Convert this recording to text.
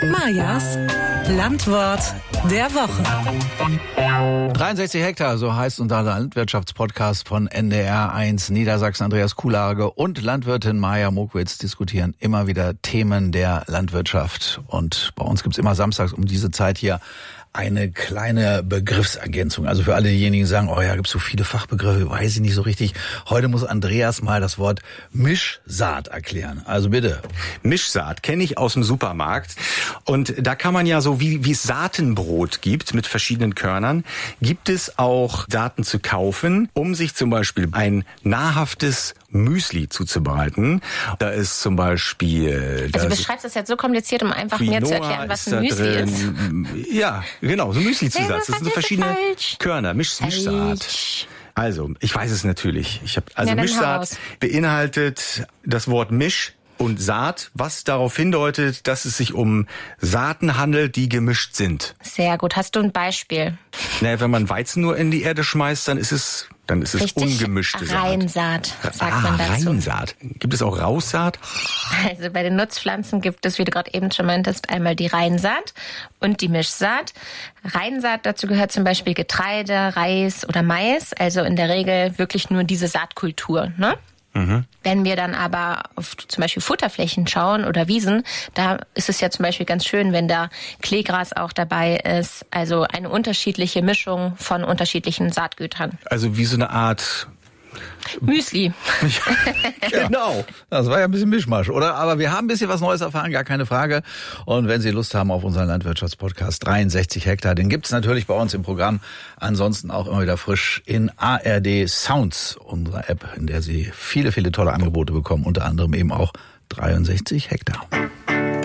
Majas Landwort der Woche. 63 Hektar, so heißt unser Landwirtschaftspodcast von NDR1 Niedersachsen. Andreas Kuhlage und Landwirtin Maja Mokwitz diskutieren immer wieder Themen der Landwirtschaft. Und bei uns gibt's immer samstags um diese Zeit hier eine kleine Begriffsergänzung. Also für alle diejenigen, die sagen, oh ja, gibt's so viele Fachbegriffe, weiß ich nicht so richtig. Heute muss Andreas mal das Wort Mischsaat erklären. Also bitte. Mischsaat kenne ich aus dem Supermarkt. Und da kann man ja so, wie es Saatenbrot gibt mit verschiedenen Körnern, gibt es auch Saaten zu kaufen, um sich zum Beispiel ein nahrhaftes Müsli zuzubereiten. Da ist zum Beispiel... Also du beschreibst das jetzt so kompliziert, um einfach mir zu erklären, was ein Müsli ist. Ja, genau, so Müsli-Zusatz. Das sind so verschiedene Körner, Mischsaat. Also, ich weiß es natürlich. Mischsaat beinhaltet das Wort Misch und Saat, was darauf hindeutet, dass es sich um Saaten handelt, die gemischt sind. Sehr gut. Hast du ein Beispiel? Naja, wenn man Weizen nur in die Erde schmeißt, dann ist es richtig ungemischte Saat. Reinsaat, sagt man dazu. Reinsaat. Gibt es auch Raussaat? Also bei den Nutzpflanzen gibt es, wie du gerade eben schon meintest, einmal die Reinsaat und die Mischsaat. Reinsaat, dazu gehört zum Beispiel Getreide, Reis oder Mais, also in der Regel wirklich nur diese Saatkultur, ne? Mhm. Wenn wir dann aber auf zum Beispiel Futterflächen schauen oder Wiesen, da ist es ja zum Beispiel ganz schön, wenn da Kleegras auch dabei ist. Also eine unterschiedliche Mischung von unterschiedlichen Saatgütern. Also wie so eine Art... Müsli. Ja, genau. Das war ja ein bisschen Mischmasch, oder? Aber wir haben ein bisschen was Neues erfahren, gar keine Frage. Und wenn Sie Lust haben auf unseren Landwirtschaftspodcast 63 Hektar, den gibt's natürlich bei uns im Programm. Ansonsten auch immer wieder frisch in ARD Sounds, unserer App, in der Sie viele, viele tolle Angebote bekommen. Unter anderem eben auch 63 Hektar.